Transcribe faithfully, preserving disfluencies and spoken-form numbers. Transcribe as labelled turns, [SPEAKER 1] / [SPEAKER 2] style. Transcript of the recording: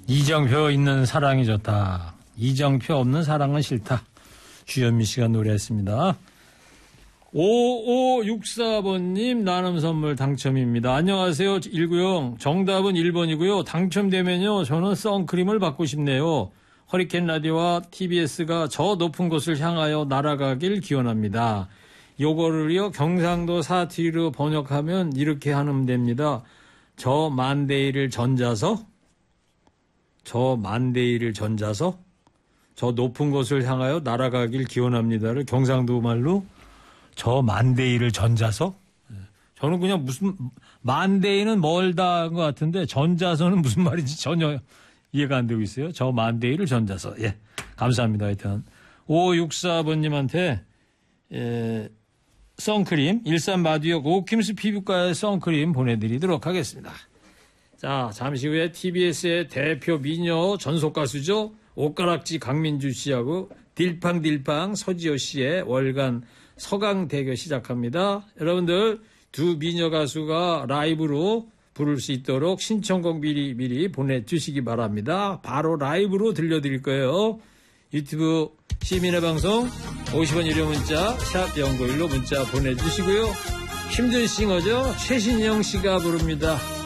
[SPEAKER 1] 이정표 있는 사랑이 좋다. 이정표 없는 사랑은 싫다. 주현미 씨가 노래했습니다. 오오육사 번님 나눔 선물 당첨입니다. 안녕하세요. 일구영. 정답은 일 번이고요. 당첨되면요. 저는 선크림을 받고 싶네요. 허리케인 라디오와 티비에스가 저 높은 곳을 향하여 날아가길 기원합니다. 요거를요. 경상도 사투리로 번역하면 이렇게 하면 됩니다. 저 만대일을 전자서 저 만대일을 전자서 저 높은 곳을 향하여 날아가길 기원합니다를 경상도 말로 저 만대일을 전자서? 저는 그냥 무슨 만대일은 멀다인 것 같은데 전자서는 무슨 말인지 전혀 이해가 안 되고 있어요. 저 만대일을 전자서. 예, 감사합니다. 하여튼 오육사 번님한테 예, 선크림 일산 마두역 오킴스 피부과의 선크림 보내드리도록 하겠습니다. 자, 잠시 후에 티비에스의 대표 미녀 전속 가수죠. 옷가락지 강민주 씨하고 딜팡딜팡 서지호 씨의 월간 서강대교 시작합니다. 여러분들 두 미녀 가수가 라이브로 부를 수 있도록 신청곡 미리 미리 보내주시기 바랍니다. 바로 라이브로 들려드릴 거예요. 유튜브 시민의 방송 오십 원 유료 문자 샵 영구일로 문자 보내주시고요. 힘든 싱어죠. 최신영 씨가 부릅니다.